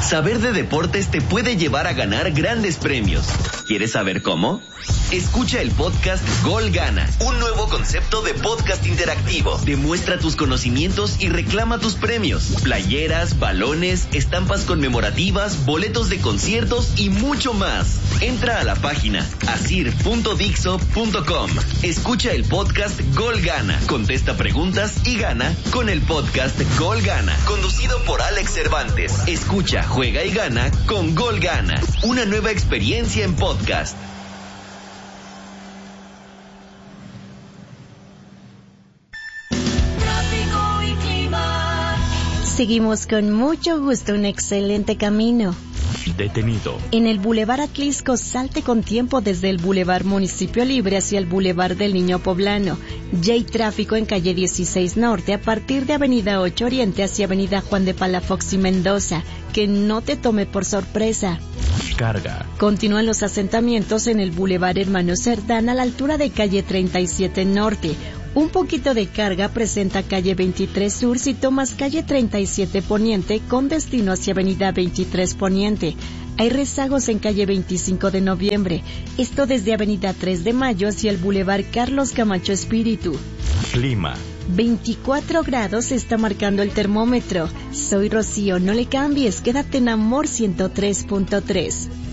Saber de deportes te puede llevar a ganar grandes premios. ¿Quieres saber cómo? Escucha el podcast Gol Gana, un nuevo concepto de podcast interactivo. Demuestra tus conocimientos y reclama tus premios. Playeras, balones, estampas conmemorativas, boletos de conciertos y mucho más. Entra a la página asir.dixo.com. Escucha el podcast Gol Gana. Contesta preguntas y gana con el podcast Gol Gana, conducido por Alex Cervantes. Escucha, juega y gana con Gol Gana. Una nueva experiencia en podcast. Seguimos con mucho gusto un excelente camino. Detenido. En el Boulevard Atlisco, salte con tiempo desde el Boulevard Municipio Libre hacia el Boulevard del Niño Poblano. Ya hay tráfico en calle 16 Norte a partir de Avenida 8 Oriente hacia Avenida Juan de Palafox y Mendoza. Que no te tome por sorpresa. Carga. Continúan los asentamientos en el Boulevard Hermano Cerdán a la altura de calle 37 Norte. Un poquito de carga presenta calle 23 Sur si tomas calle 37 Poniente con destino hacia avenida 23 Poniente. Hay rezagos en calle 25 de Noviembre. Esto desde avenida 3 de Mayo hacia el Boulevard Carlos Camacho Espíritu. Clima. 24 grados está marcando el termómetro. Soy Rocío, no le cambies, quédate en Amor 103.3.